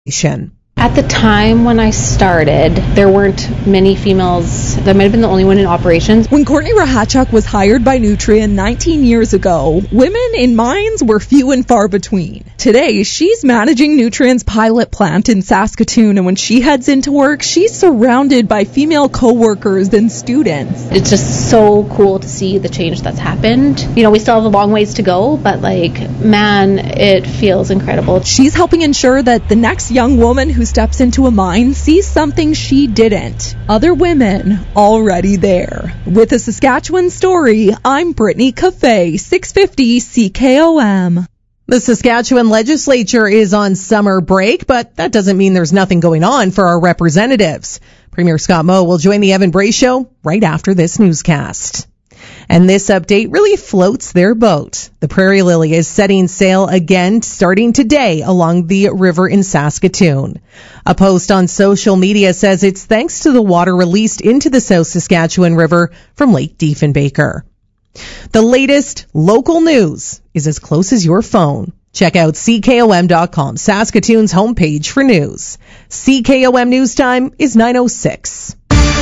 At the time when I started, there weren't many females. I might have been the only one in operations. When Courtney Rahachuk was hired by Nutrien 19 years ago, women in mines were few and far between. Today, she's managing Nutrien's pilot plant in Saskatoon, and when she heads into work, she's surrounded by female co-workers and students. It's just so cool to see the change that's happened. You know, we still have a long ways to go, but man, it feels incredible. She's helping ensure that the next young woman who steps into a mine sees something she didn't. Other women already there. With a Saskatchewan story, I'm Brittany Cafe, 650 CKOM. The Saskatchewan legislature is on summer break, but that doesn't mean there's nothing going on for our representatives. Premier Scott Moe will join the Evan Bray Show right after this newscast. And this update really floats their boat. The Prairie Lily is setting sail again starting today along the river in Saskatoon. A post on social media says it's thanks to the water released into the South Saskatchewan River from Lake Diefenbaker. The latest local news is as close as your phone. Check out CKOM.com, Saskatoon's homepage for news. CKOM News Time is 9:06.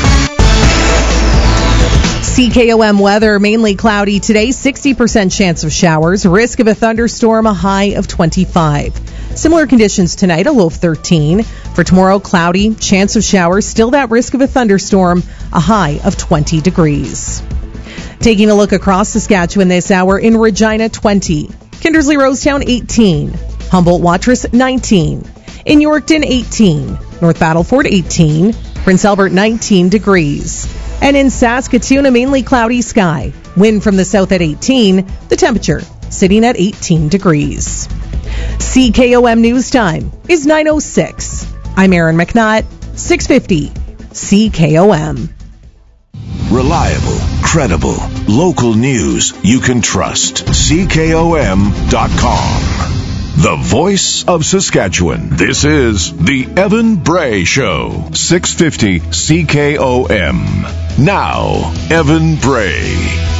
CKOM weather, mainly cloudy today, 60% chance of showers, risk of a thunderstorm, a high of 25. Similar conditions tonight, a low of 13. For tomorrow, cloudy, chance of showers, still that risk of a thunderstorm, a high of 20 degrees. Taking a look across Saskatchewan this hour, in Regina, 20. Kindersley Rosetown, 18. Humboldt-Watrous, 19. In Yorkton, 18. North Battleford, 18. Prince Albert, 19 degrees. And in Saskatoon, a mainly cloudy sky. Wind from the south at 18. The temperature sitting at 18 degrees. CKOM News Time is 9:06. I'm Erin McNutt, 650 CKOM. Reliable, credible, local news you can trust. CKOM.com. The voice of Saskatchewan. This is the Evan Bray Show. 650 CKOM. Now, Evan Bray.